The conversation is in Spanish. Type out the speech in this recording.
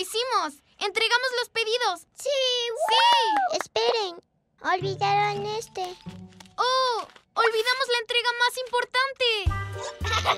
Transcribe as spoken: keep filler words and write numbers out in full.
hicimos! ¡Entregamos los pedidos! ¡Sí! ¡Sí! Esperen, olvidaron este. ¡Oh! ¡Olvidamos la entrega más importante!